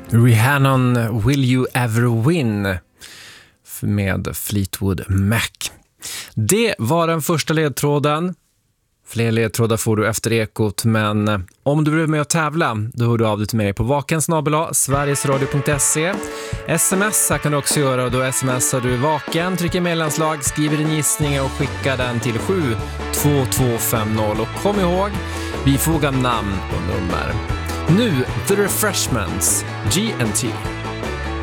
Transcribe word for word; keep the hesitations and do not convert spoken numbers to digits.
Rhiannon, Will You Ever Win med Fleetwood Mac. Det var den första ledtråden. Fler ledtrådar får du efter Ekot, men om du vill med och tävla, då hör du av dig till mig på vaken snabel-a sverigesradio punkt se. Sms här kan du också göra, och då smsar du vaken, trycker mellanslag, skriver din gissning och skickar den till sju två två fem noll. Och kom ihåg, vi fogar namn och nummer. Nu The Refreshments, G and T.